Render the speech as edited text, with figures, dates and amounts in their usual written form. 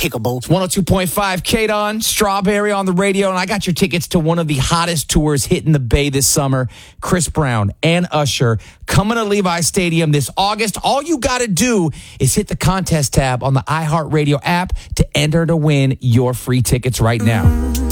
Despicable. It's 102.5 K-Don, Strawberry on the radio, and I got your tickets to one of the hottest tours hitting the Bay this summer. Chris Brown and Usher coming to Levi Stadium this August. All you got to do is hit the contest tab on the iHeartRadio app to enter to win your free tickets right now.